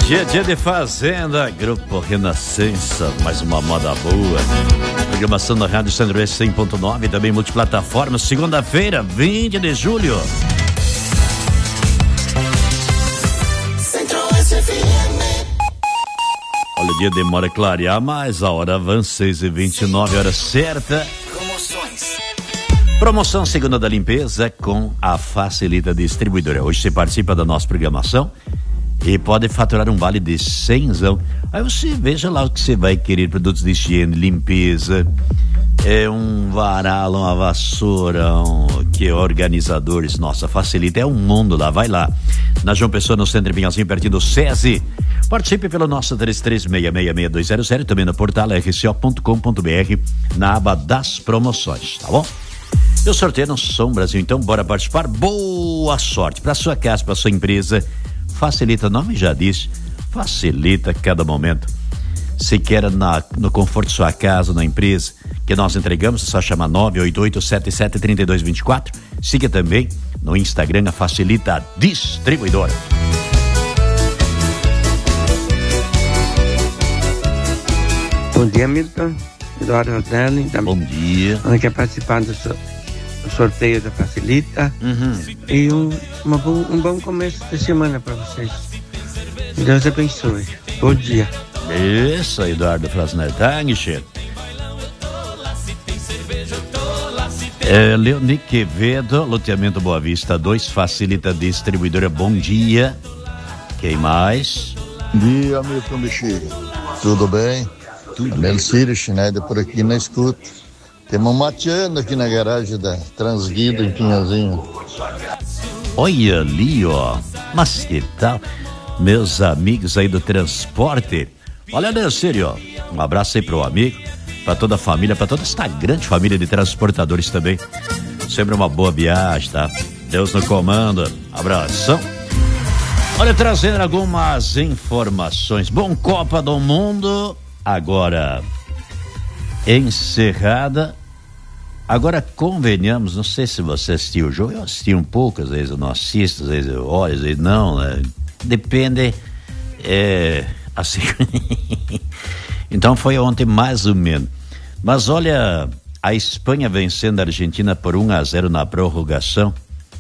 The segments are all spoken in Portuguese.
Dia de Fazenda, Grupo Renascença, mais uma moda boa. Programação da Rádio Centro-Oeste 100.9, também multiplataforma, segunda-feira, 20 de julho. Olha, o dia demora a clarear, mas a hora avança, 6h29, hora certa. Promoção Segunda da Limpeza com a Facilita Distribuidora. Hoje você participa da nossa programação e pode faturar um vale de 100. Aí você veja lá o que você vai querer: produtos de higiene, limpeza, um varal, uma vassoura, que organizadores. Nossa, Facilita é um mundo lá, vai lá. Na João Pessoa, no Centro Pinhalzinho, pertinho do SESI. Participe pelo nosso 33666200, também no portal rco.com.br, na aba das promoções, tá bom? E o sorteio no Som Brasil, então bora participar. Boa sorte para sua casa, para sua empresa. Facilita, o nome já diz, facilita cada momento. Se quer no conforto de sua casa, na empresa, que nós entregamos, é só chamar 988773224. Siga também no Instagram a Facilita Distribuidora. Bom dia, Milton. Eduardo Roselli. Bom dia. A gente quer participar do sorteio da Facilita. E um bom começo de semana para vocês. Deus abençoe. Bom dia. Isso, Eduardo Frasner. Leoni Quevedo, loteamento Boa Vista 2, Facilita Distribuidora. Bom dia. Quem mais? Bom dia, Milton Bexiga. Tudo bem? Tudo. Melcírio Schneider por aqui na escuta. Temos mateando aqui na garagem da Transguida em Pinhazinho. Olha ali, ó. Mas que tal? Meus amigos aí do transporte. Olha, Melcírio, um abraço aí pro amigo, pra toda a família, pra toda esta grande família de transportadores também. Sempre uma boa viagem, tá? Deus no comando. Abração. Olha, trazendo algumas informações. Bom, Copa do Mundo agora encerrada. Agora convenhamos, não sei se você assistiu o jogo, eu assisti um pouco, às vezes eu não assisto, às vezes eu olho, às vezes não, né? Depende, assim. Então foi ontem mais ou menos. Mas olha, a Espanha vencendo a Argentina por 1-0 na prorrogação.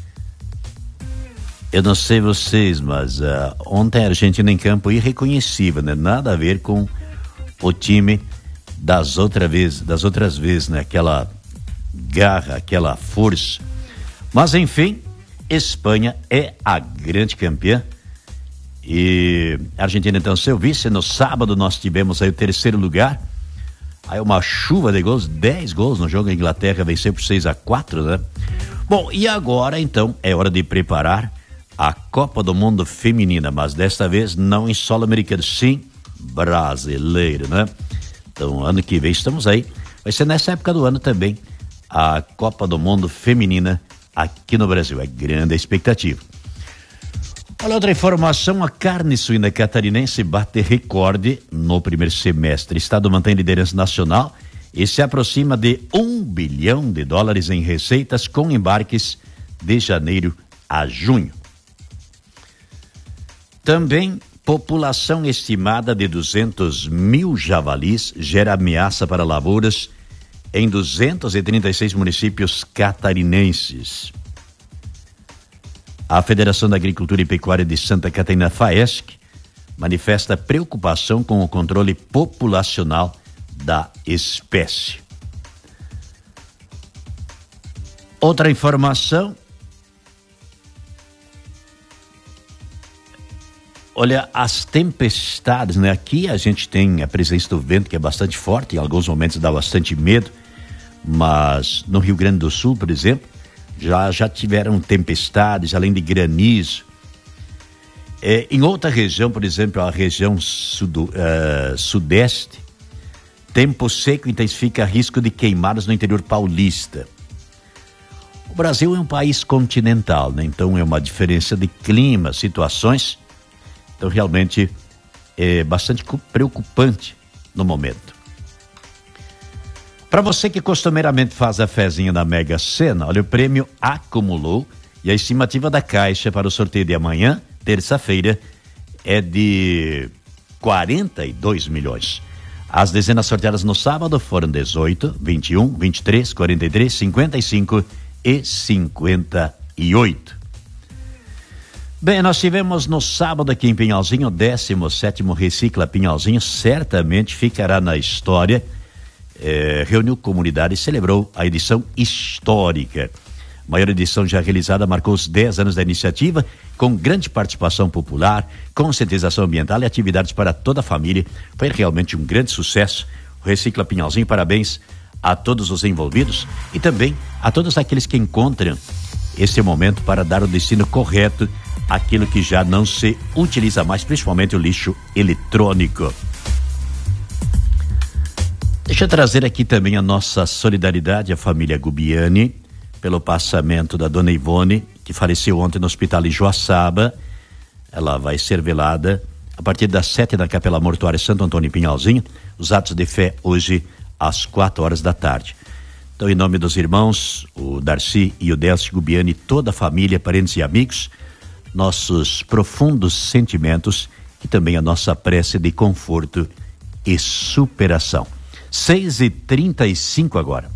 Eu não sei vocês, mas ontem a Argentina em campo irreconhecível, né? Nada a ver com o time das outras vezes, né? Aquela garra, aquela força. Mas enfim, Espanha é a grande campeã. E a Argentina então seu vice. No sábado nós tivemos aí o terceiro lugar. Aí uma chuva de gols, 10 gols no jogo. A Inglaterra venceu por 6-4, né? Bom, e agora então é hora de preparar a Copa do Mundo Feminina, mas desta vez não em solo americano, sim brasileiro, né? Então ano que vem estamos aí, vai ser nessa época do ano também a Copa do Mundo Feminina aqui no Brasil. É grande a expectativa. Olha outra informação: a carne suína catarinense bate recorde no primeiro semestre. O estado mantém liderança nacional e se aproxima de $1 bilhão em receitas, com embarques de janeiro a junho. Também, população estimada de 200 mil javalis gera ameaça para lavouras em 236 municípios catarinenses. A Federação da Agricultura e Pecuária de Santa Catarina, FAESC, manifesta preocupação com o controle populacional da espécie. Outra informação: olha, as tempestades, né? Aqui a gente tem a presença do vento, que é bastante forte, em alguns momentos dá bastante medo, mas no Rio Grande do Sul, por exemplo, já tiveram tempestades, além de granizo. Em outra região, por exemplo, a região sudeste, tempo seco intensifica risco de queimadas no interior paulista. O Brasil é um país continental, né? Então é uma diferença de clima, situações. Então realmente é bastante preocupante no momento. Para você que costumeiramente faz a fezinha na Mega Sena, olha, o prêmio acumulou e a estimativa da Caixa para o sorteio de amanhã, terça-feira, é de 42 milhões. As dezenas sorteadas no sábado foram 18, 21, 23, 43, 55 e 58. Bem, nós tivemos no sábado aqui em Pinhalzinho o 17º Recicla Pinhalzinho, certamente ficará na história. Reuniu comunidade e celebrou a edição histórica. A maior edição já realizada marcou os 10 anos da iniciativa, com grande participação popular, conscientização ambiental e atividades para toda a família. Foi realmente um grande sucesso. O Recicla Pinhalzinho, parabéns a todos os envolvidos e também a todos aqueles que encontram esse momento para dar o destino correto àquilo que já não se utiliza mais, principalmente o lixo eletrônico. Deixa eu trazer aqui também a nossa solidariedade à família Gubiani, pelo passamento da dona Ivone, que faleceu ontem no hospital em Joaçaba. Ela vai ser velada a partir das 7 na Capela Mortuária Santo Antônio em Pinhalzinho. Os atos de fé hoje às 4 horas da tarde. Então, em nome dos irmãos, o Darcy e o Delcio Gubiani, toda a família, parentes e amigos, nossos profundos sentimentos e também a nossa prece de conforto e superação. 6h35 agora.